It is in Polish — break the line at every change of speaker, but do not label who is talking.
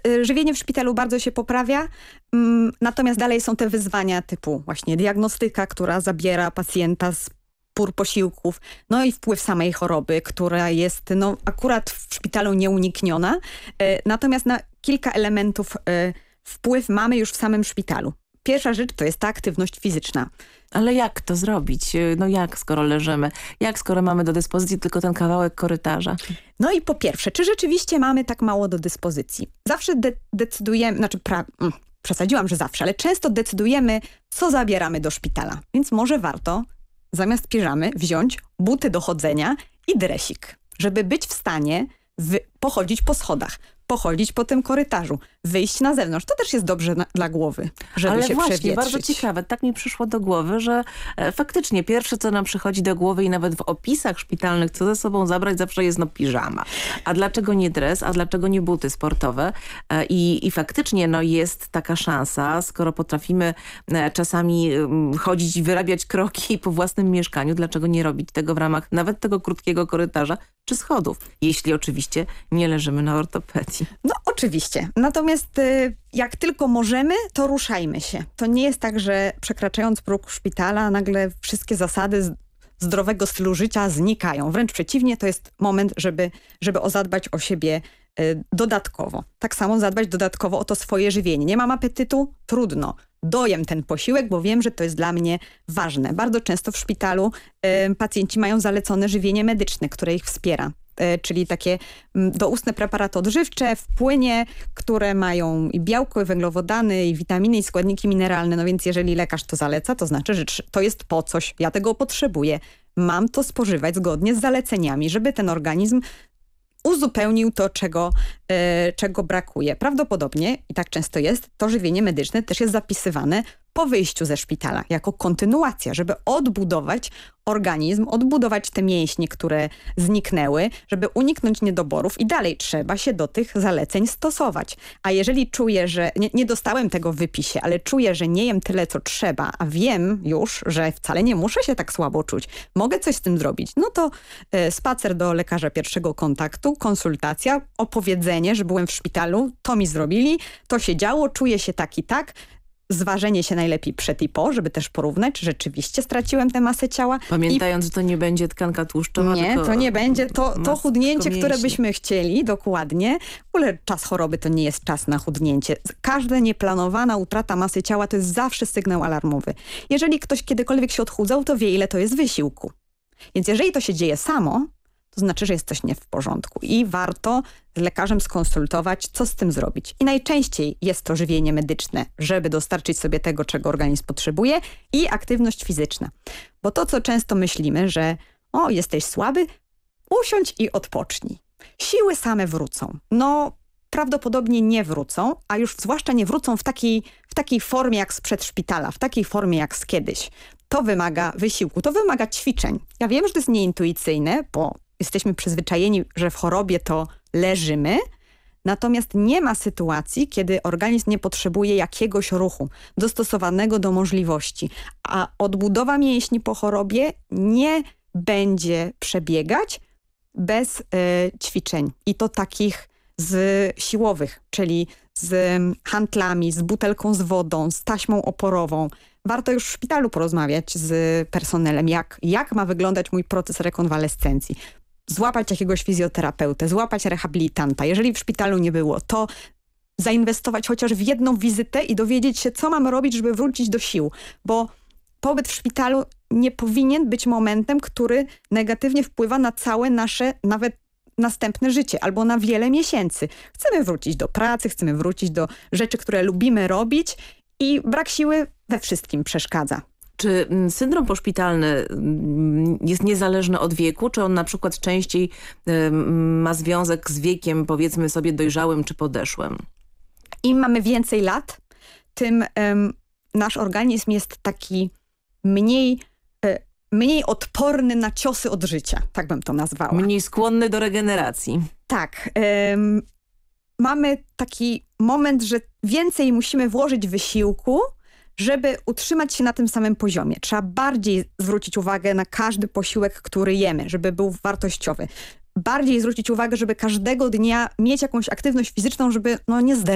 żywienie w szpitalu bardzo się poprawia, natomiast dalej są te wyzwania typu właśnie diagnostyka, która zabiera pacjenta z pór posiłków, no i wpływ samej choroby, która jest akurat w szpitalu nieunikniona. Natomiast na kilka elementów wpływ mamy już w samym szpitalu. Pierwsza rzecz to jest ta aktywność fizyczna.
Ale jak to zrobić? No jak, skoro leżymy? Jak, skoro mamy do dyspozycji tylko ten kawałek korytarza?
No i po pierwsze, czy rzeczywiście mamy tak mało do dyspozycji? Zawsze decydujemy, przesadziłam, że zawsze, ale często decydujemy, co zabieramy do szpitala. Więc może warto zamiast piżamy wziąć buty do chodzenia i dresik, żeby być w stanie pochodzić po schodach, pochodzić po tym korytarzu, wyjść na zewnątrz. To też jest dobrze dla głowy, żeby
ale
się
właśnie,
przewietrzyć.
bardzo ciekawe. Tak mi przyszło do głowy, że faktycznie pierwsze, co nam przychodzi do głowy i nawet w opisach szpitalnych, co ze sobą zabrać, zawsze jest piżama. A dlaczego nie dres? A dlaczego nie buty sportowe? I faktycznie jest taka szansa, skoro potrafimy czasami chodzić i wyrabiać kroki po własnym mieszkaniu, dlaczego nie robić tego w ramach nawet tego krótkiego korytarza czy schodów? Jeśli oczywiście nie leżymy na ortopedii.
No oczywiście. Natomiast jak tylko możemy, to ruszajmy się. To nie jest tak, że przekraczając próg szpitala nagle wszystkie zasady zdrowego stylu życia znikają. Wręcz przeciwnie, to jest moment, żeby zadbać o siebie dodatkowo. Tak samo zadbać dodatkowo o to swoje żywienie. Nie mam apetytu? Trudno. Dojem ten posiłek, bo wiem, że to jest dla mnie ważne. Bardzo często w szpitalu pacjenci mają zalecone żywienie medyczne, które ich wspiera. Czyli takie doustne preparaty odżywcze w płynie, które mają i białko, i węglowodany, i witaminy, i składniki mineralne. No więc jeżeli lekarz to zaleca, to znaczy, że to jest po coś. Ja tego potrzebuję. Mam to spożywać zgodnie z zaleceniami, żeby ten organizm uzupełnił to, czego brakuje. Prawdopodobnie, i tak często jest, to żywienie medyczne też jest zapisywane po wyjściu ze szpitala, jako kontynuacja, żeby odbudować organizm, odbudować te mięśnie, które zniknęły, żeby uniknąć niedoborów i dalej trzeba się do tych zaleceń stosować. A jeżeli czuję, że nie dostałem tego w wypisie, ale czuję, że nie jem tyle, co trzeba, a wiem już, że wcale nie muszę się tak słabo czuć, mogę coś z tym zrobić, no to spacer do lekarza pierwszego kontaktu, konsultacja, opowiedzenie, że byłem w szpitalu, to mi zrobili, to się działo, czuję się tak i tak, zważenie się najlepiej przed i po, żeby też porównać, czy rzeczywiście straciłem tę masę ciała.
Pamiętając, że to nie będzie tkanka tłuszczowa,
nie,
tylko
to nie będzie to chudnięcie, które
mięśni.
byśmy chcieli, dokładnie. W ogóle czas choroby to nie jest czas na chudnięcie. Każda nieplanowana utrata masy ciała to jest zawsze sygnał alarmowy. Jeżeli ktoś kiedykolwiek się odchudzał, to wie, ile to jest wysiłku. Więc jeżeli to się dzieje samo, to znaczy, że jest coś nie w porządku i warto z lekarzem skonsultować, co z tym zrobić. I najczęściej jest to żywienie medyczne, żeby dostarczyć sobie tego, czego organizm potrzebuje, i aktywność fizyczna. Bo to, co często myślimy, że jesteś słaby, usiądź i odpocznij. Siły same wrócą. No, prawdopodobnie nie wrócą, a już zwłaszcza nie wrócą w takiej formie jak sprzed szpitala, w takiej formie jak z kiedyś. To wymaga wysiłku, to wymaga ćwiczeń. Ja wiem, że to jest nieintuicyjne, bo jesteśmy przyzwyczajeni, że w chorobie to leżymy, natomiast nie ma sytuacji, kiedy organizm nie potrzebuje jakiegoś ruchu dostosowanego do możliwości, a odbudowa mięśni po chorobie nie będzie przebiegać bez ćwiczeń i to takich siłowych, czyli z hantlami, z butelką z wodą, z taśmą oporową. Warto już w szpitalu porozmawiać z personelem, jak ma wyglądać mój proces rekonwalescencji. Złapać jakiegoś fizjoterapeutę, złapać rehabilitanta. Jeżeli w szpitalu nie było, to zainwestować chociaż w jedną wizytę i dowiedzieć się, co mam robić, żeby wrócić do sił. Bo pobyt w szpitalu nie powinien być momentem, który negatywnie wpływa na całe nasze, nawet następne życie albo na wiele miesięcy. Chcemy wrócić do pracy, chcemy wrócić do rzeczy, które lubimy robić i brak siły we wszystkim przeszkadza.
Czy syndrom poszpitalny jest niezależny od wieku? Czy on na przykład częściej ma związek z wiekiem, powiedzmy sobie, dojrzałym czy podeszłym?
Im mamy więcej lat, tym nasz organizm jest taki mniej odporny na ciosy od życia, tak bym to nazwała.
Mniej skłonny do regeneracji.
Tak. Mamy taki moment, że więcej musimy włożyć wysiłku, żeby utrzymać się na tym samym poziomie. Trzeba bardziej zwrócić uwagę na każdy posiłek, który jemy, żeby był wartościowy. Bardziej zwrócić uwagę, żeby każdego dnia mieć jakąś aktywność fizyczną, żeby nie zderzyć